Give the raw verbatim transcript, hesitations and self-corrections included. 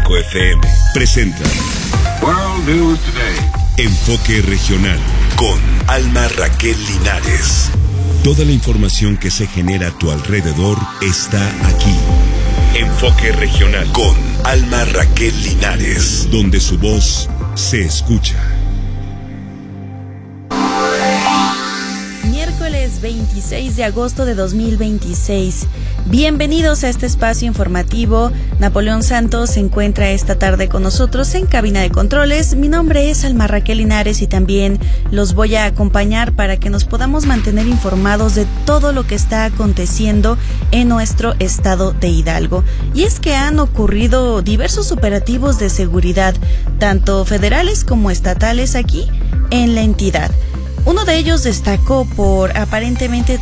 cinco F M presenta World News Today. Enfoque Regional con Alma Raquel Linares. Toda la información que se genera a tu alrededor está aquí. Enfoque Regional con Alma Raquel Linares, donde su voz se escucha. Miércoles veintiséis de agosto de dos mil veintiséis. Bienvenidos a este espacio informativo. Napoleón Santos se encuentra esta tarde con nosotros en cabina de controles. Mi nombre es Alma Raquel Linares y también los voy a acompañar para que nos podamos mantener informados de todo lo que está aconteciendo en nuestro estado de Hidalgo. Y es que han ocurrido diversos operativos de seguridad, tanto federales como estatales aquí en la entidad. Uno de ellos destacó por aparentemente